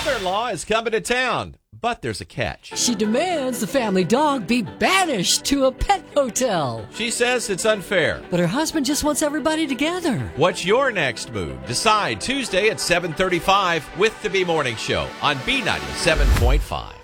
mother-in-law is coming to town, but there's a catch. She demands the family dog be banished to a pet hotel. She says it's unfair. But her husband just wants everybody together. What's your next move? Decide Tuesday at 7:35 with the B Morning Show on B97.5.